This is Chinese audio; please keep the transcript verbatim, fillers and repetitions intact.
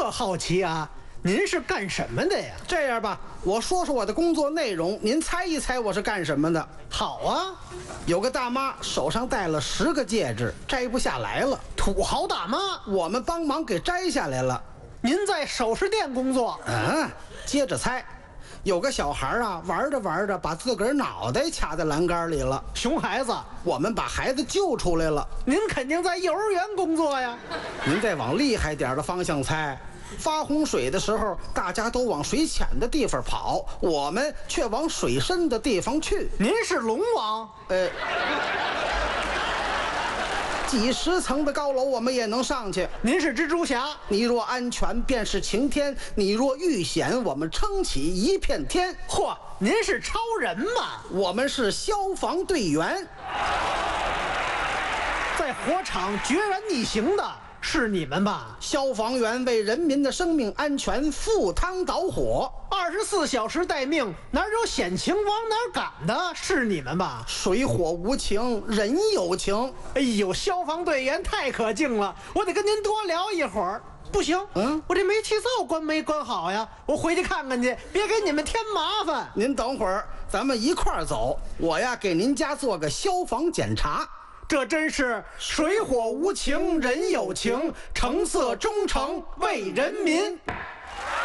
特好奇啊，您是干什么的呀？ 这样吧，我说说我的工作内容，您猜一猜我是干什么的？ 好啊， 有个大妈手上戴了十个戒指，摘不下来了， 土豪大妈， 我们帮忙给摘下来了。 您在首饰店工作？ 嗯，接着猜。有个小孩啊，玩着玩着把自个儿脑袋卡在栏杆里了， 熊孩子， 我们把孩子救出来了。 您肯定在幼儿园工作呀？ 您再往厉害点的方向猜，发洪水的时候，大家都往水浅的地方跑，我们却往水深的地方去。 您是龙王？ 呃，几十层的高楼我们也能上去。 您是蜘蛛侠？ 你若安全，便是晴天；你若遇险，我们撑起一片天。 嚯，您是超人嘛？ 我们是消防队员。 在火场决然逆行的是你们吧？ 消防员为人民的生命安全赴汤蹈火， 二十四小时待命，哪有险情往哪赶的是你们吧？ 水火无情，人有情。 哎呦，消防队员太可敬了，我得跟您多聊一会儿。不行， 嗯， 我这煤气灶关没关好呀？我回去看看去，别给你们添麻烦。 您等会儿，咱们一块儿走。我呀，给您家做个消防检查。 这真是水火无情，人有情，橙色忠诚为人民。